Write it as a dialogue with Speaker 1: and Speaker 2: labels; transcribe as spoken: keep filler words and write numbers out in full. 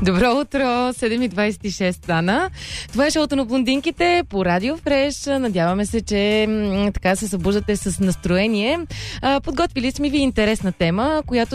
Speaker 1: Добро утро, седем и двадесет и шест стана. Това е шоуто на блондинките по Радио Фреш. Надяваме се, че м- така се събуждате с настроение. А, подготвили сме ви интересна тема, която